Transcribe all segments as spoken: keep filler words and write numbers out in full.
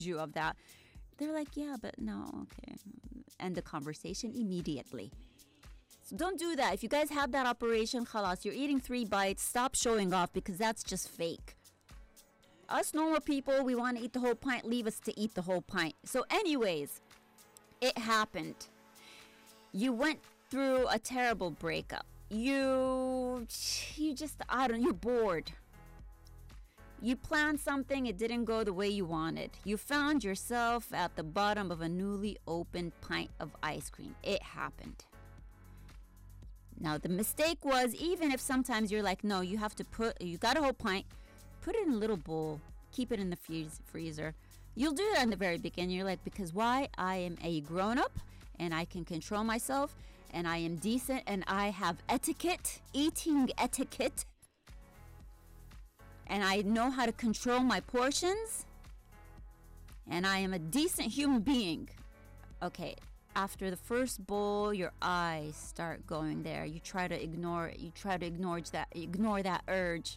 you of that. They're like, yeah, but no, okay. End the conversation immediately. So don't do that. If you guys have that operation, khalas, you're eating three bites, stop showing off because that's just fake. Us normal people, we want to eat the whole pint, leave us to eat the whole pint. So anyways, it happened. You went through a terrible breakup. You, you just, I don't, you're bored. You planned something, it didn't go the way you wanted. You found yourself at the bottom of a newly opened pint of ice cream. It happened. Now, the mistake was, even if sometimes you're like, no, you have to put, you got a whole pint, put it in a little bowl, keep it in the freeze, freezer. You'll do that in the very beginning. You're like, because why? I am a grown-up and I can control myself and I am decent and I have etiquette, eating etiquette. And I know how to control my portions. And I am a decent human being. Okay, after the first bowl, your eyes start going there. You try to ignore it. You try to ignore that, ignore that urge.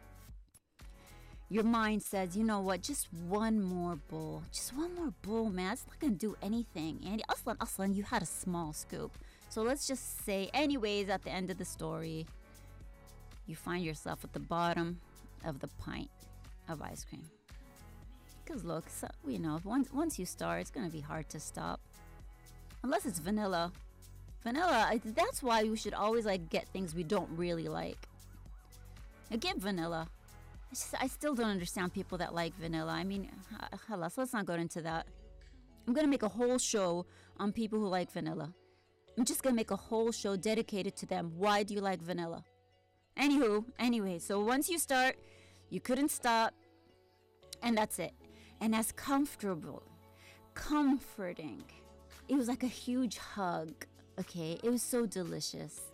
Your mind says, you know what, just one more bowl. Just one more bowl, man. It's not going to do anything. And aslan, aslan, you had a small scoop. So let's just say, anyways, at the end of the story, you find yourself at the bottom of the pint of ice cream. Because look, so, you know, once once you start, it's going to be hard to stop. Unless it's vanilla. Vanilla, that's why we should always like get things we don't really like. Now, get vanilla. I, just, I still don't understand people that like vanilla. I mean, halas, let's not go into that. I'm going to make a whole show on people who like vanilla. I'm just going to make a whole show dedicated to them. Why do you like vanilla? Anywho, anyway, so once you start, you couldn't stop, and that's it. And that's comfortable, comforting. It was like a huge hug, okay? It was so delicious.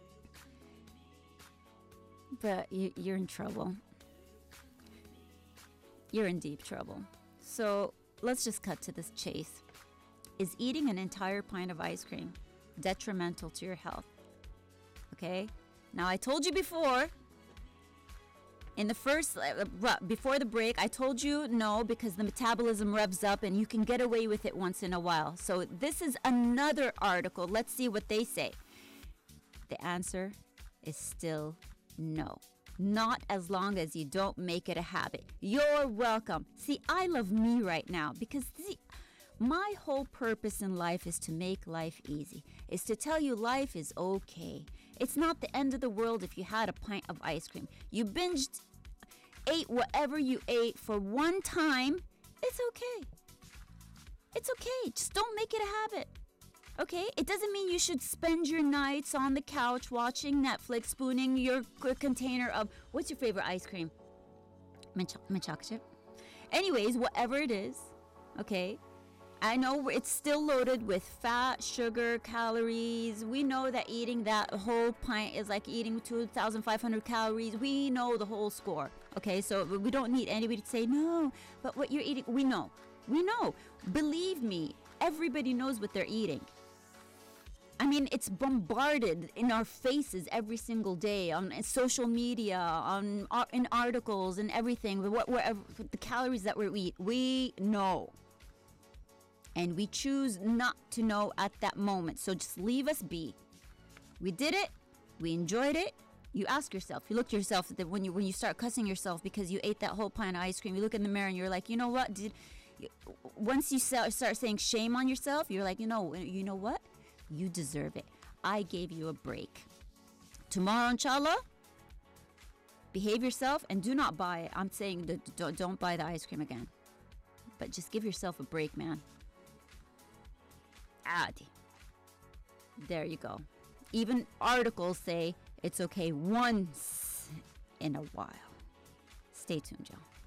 But you, you're in trouble. You're in deep trouble. So let's just cut to this chase. Is eating an entire pint of ice cream detrimental to your health? Okay? Now, I told you before, in the first, uh, before the break, I told you no, because the metabolism revs up and you can get away with it once in a while. So this is another article. Let's see what they say. The answer is still no. Not as long as you don't make it a habit. You're welcome. See, I love me right now because see, my whole purpose in life is to make life easy. Is to tell you life is okay. It's not the end of the world if you had a pint of ice cream. You binged, ate whatever you ate for one time. It's okay. It's okay. Just don't make it a habit. Okay? It doesn't mean you should spend your nights on the couch watching Netflix, spooning your container of, what's your favorite ice cream? Mint chocolate chip. Anyways, whatever it is, okay? I know it's still loaded with fat, sugar, calories. We know that eating that whole pint is like eating two thousand five hundred calories. We know the whole score. Okay, so we don't need anybody to say, no, but what you're eating, we know. We know. Believe me, everybody knows what they're eating. I mean, it's bombarded in our faces every single day on social media, on in articles and everything. What, whatever, the calories that we eat, we know. And we choose not to know at that moment. So just leave us be. We did it. We enjoyed it. You ask yourself, you look at yourself that when you when you start cussing yourself because you ate that whole pint of ice cream, you look in the mirror and you're like, you know what? Did once you start saying shame on yourself, you're like, you know, you know what? You deserve it. I gave you a break. Tomorrow, inshallah, behave yourself and do not buy it. I'm saying don't, don't buy the ice cream again. But just give yourself a break, man. Adi. There you go. Even articles say it's okay once in a while. Stay tuned, y'all.